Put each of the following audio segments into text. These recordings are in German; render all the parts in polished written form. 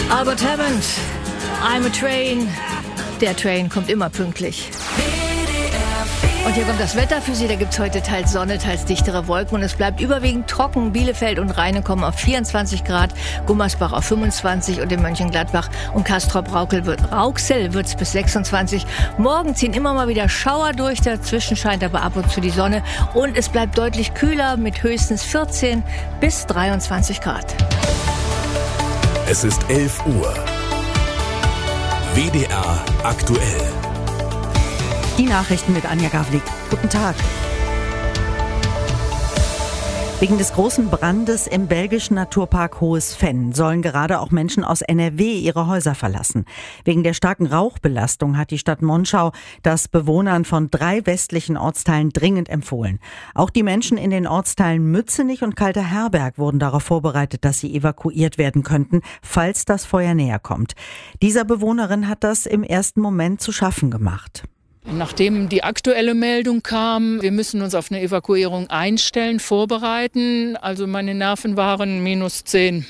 Albert Hammond, I'm a Train. Der Train kommt immer pünktlich. Und hier kommt das Wetter für Sie. Da gibt es heute teils Sonne, teils dichtere Wolken. Und es bleibt überwiegend trocken. Bielefeld und Rheine kommen auf 24 Grad, Gummersbach auf 25 und in Mönchengladbach und Castrop-Rauxel wird es bis 26. Morgen ziehen immer mal wieder Schauer durch. Dazwischen scheint aber ab und zu die Sonne. Und es bleibt deutlich kühler mit höchstens 14 bis 23 Grad. Es ist 11 Uhr. WDR aktuell. Die Nachrichten mit Anja Gavlik. Guten Tag. Wegen des großen Brandes im belgischen Naturpark Hohes Venn sollen gerade auch Menschen aus NRW ihre Häuser verlassen. Wegen der starken Rauchbelastung hat die Stadt Monschau das Bewohnern von 3 westlichen Ortsteilen dringend empfohlen. Auch die Menschen in den Ortsteilen Mützenich und Kalter Herberg wurden darauf vorbereitet, dass sie evakuiert werden könnten, falls das Feuer näher kommt. Dieser Bewohnerin hat das im ersten Moment zu schaffen gemacht. Nachdem die aktuelle Meldung kam, wir müssen uns auf eine Evakuierung einstellen, vorbereiten. Also meine Nerven waren -10.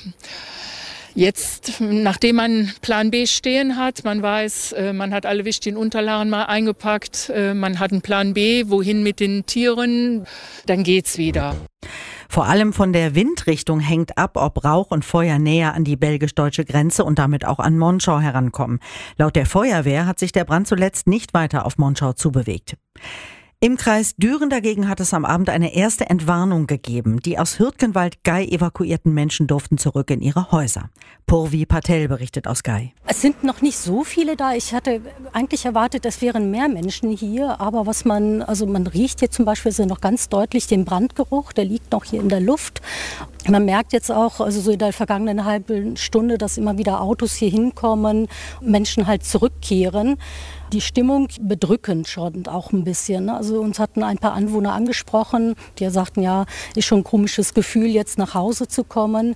Jetzt, nachdem man Plan B stehen hat, man weiß, man hat alle wichtigen Unterlagen mal eingepackt, man hat einen Plan B, wohin mit den Tieren, dann geht's wieder. Vor allem von der Windrichtung hängt ab, ob Rauch und Feuer näher an die belgisch-deutsche Grenze und damit auch an Monschau herankommen. Laut der Feuerwehr hat sich der Brand zuletzt nicht weiter auf Monschau zubewegt. Im Kreis Düren dagegen hat es am Abend eine erste Entwarnung gegeben. Die aus Hürtgenwald-Gei evakuierten Menschen durften zurück in ihre Häuser. Purvi Patel berichtet aus Gei. Es sind noch nicht so viele da. Ich hatte eigentlich erwartet, es wären mehr Menschen hier. Aber man riecht hier zum Beispiel so noch ganz deutlich den Brandgeruch. Der liegt noch hier in der Luft. Man merkt jetzt auch, also so in der vergangenen halben Stunde, dass immer wieder Autos hier hinkommen, Menschen halt zurückkehren. Die Stimmung bedrückend schon auch ein bisschen. Also uns hatten ein paar Anwohner angesprochen, die sagten, ja, ist schon ein komisches Gefühl, jetzt nach Hause zu kommen.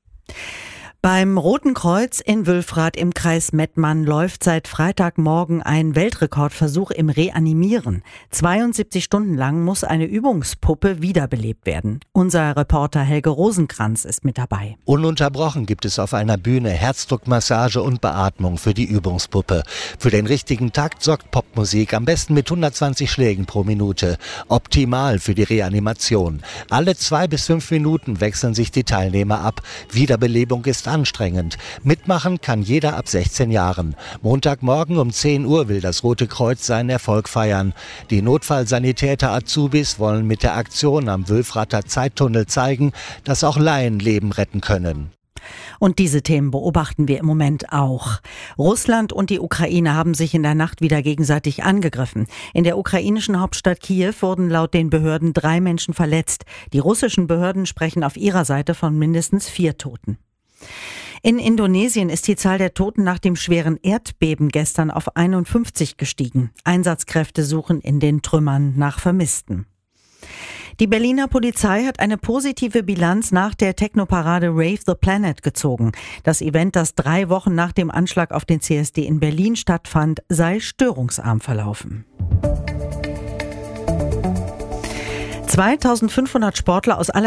Beim Roten Kreuz in Wülfrath im Kreis Mettmann läuft seit Freitagmorgen ein Weltrekordversuch im Reanimieren. 72 Stunden lang muss eine Übungspuppe wiederbelebt werden. Unser Reporter Helge Rosenkranz ist mit dabei. Ununterbrochen gibt es auf einer Bühne Herzdruckmassage und Beatmung für die Übungspuppe. Für den richtigen Takt sorgt Popmusik, am besten mit 120 Schlägen pro Minute. Optimal für die Reanimation. Alle 2 bis 5 Minuten wechseln sich die Teilnehmer ab. Wiederbelebung ist anstrengend. Mitmachen kann jeder ab 16 Jahren. Montagmorgen um 10 Uhr will das Rote Kreuz seinen Erfolg feiern. Die Notfallsanitäter Azubis wollen mit der Aktion am Wülfrather Zeittunnel zeigen, dass auch Laien Leben retten können. Und diese Themen beobachten wir im Moment auch. Russland und die Ukraine haben sich in der Nacht wieder gegenseitig angegriffen. In der ukrainischen Hauptstadt Kiew wurden laut den Behörden 3 Menschen verletzt. Die russischen Behörden sprechen auf ihrer Seite von mindestens 4 Toten. In Indonesien ist die Zahl der Toten nach dem schweren Erdbeben gestern auf 51 gestiegen. Einsatzkräfte suchen in den Trümmern nach Vermissten. Die Berliner Polizei hat eine positive Bilanz nach der Technoparade Rave the Planet gezogen. Das Event, das 3 Wochen nach dem Anschlag auf den CSD in Berlin stattfand, sei störungsarm verlaufen. 2500 Sportler aus aller